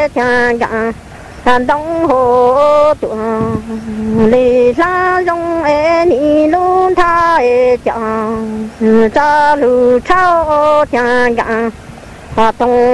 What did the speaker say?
chàng gà đông hồ tuồng lì la rong ni luôn thay chàng cha lu chao chàng gà đông